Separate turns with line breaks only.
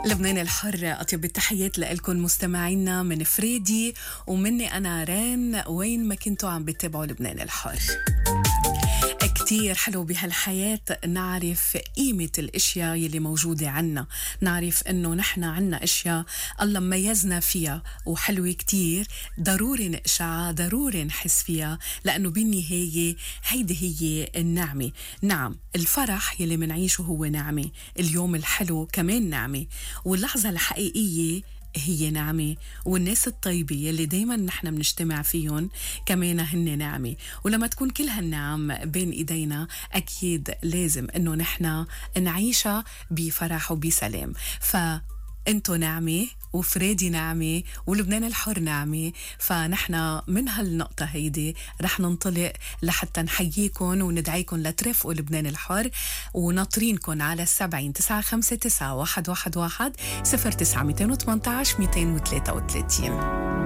لبنان الحر، أطيب التحيات لكم مستمعينا من فريدي ومني أنا ران، وين ما كنتوا عم بتابعوا لبنان الحر. كتير حلو بهالحياة نعرف قيمة الاشياء يلي موجودة عنا، نعرف انه نحن عنا اشياء الله ميزنا فيها وحلوة كتير، ضروري نقشعها، ضروري نحس فيها، لانه بالنهاية هيدي هي النعمة. نعم، الفرح يلي منعيشه هو نعمة، اليوم الحلو كمان نعمة، واللحظة الحقيقية هي نعمة، والناس الطيبة يلي دايما نحن بنجتمع فيهم كمان هن نعمة. ولما تكون كل هالنعم بين ايدينا اكيد لازم انه نحن نعيشها بفرح وبسلام. انتو نعمة وفريدي نعمة ولبنان الحر نعمة، فنحن من هالنقطة هيدي رح ننطلق لحتى نحييكم وندعيكم لترافقوا لبنان الحر، وناطرينكم على 70-959-111 09 218 233.